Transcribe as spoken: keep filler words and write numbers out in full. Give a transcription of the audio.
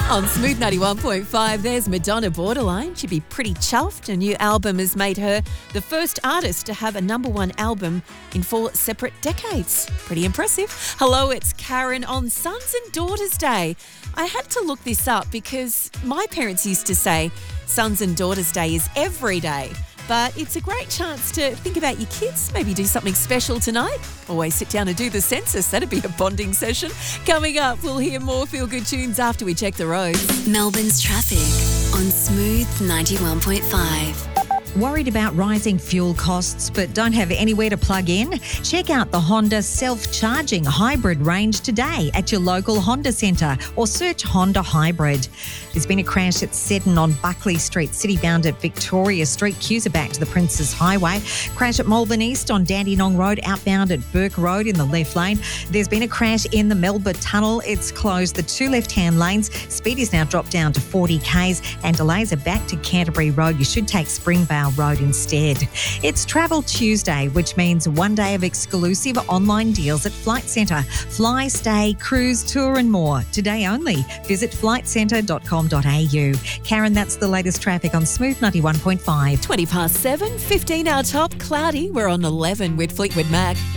On Smooth ninety-one point five, there's Madonna Borderline. She'd be pretty chuffed. A new album has made her the first artist to have a number one album in four separate decades. Pretty impressive. Hello, it's Karen on Sons and Daughters Day. I had to look this up because my parents used to say Sons and Daughters Day is every day. But it's a great chance to think about your kids, maybe do something special tonight. Always sit down and do the census. That'd be a bonding session. Coming up, we'll hear more feel-good tunes after we check the roads. Melbourne's traffic on Smooth ninety-one point five. Worried about rising fuel costs but don't have anywhere to plug in? Check out the Honda self-charging hybrid range today at your local Honda centre or search Honda Hybrid. There's been a crash at Seddon on Buckley Street, city-bound at Victoria Street. Queues are back to the Princes Highway. Crash at Malvern East on Dandenong Road, outbound at Burke Road in the left lane. There's been a crash in the Melba Tunnel. It's closed the two left-hand lanes. Speed is now dropped down to forty kays and delays are back to Canterbury Road. You should take Springvale Road instead. It's Travel Tuesday, which means one day of exclusive online deals at Flight Centre. Fly, stay, cruise, tour and more. Today only. Visit flight centre dot com dot a u. Karen, that's the latest traffic on Smooth ninety-one point five. twenty past seven, fifteen our top, cloudy. We're on eleven with Fleetwood Mac.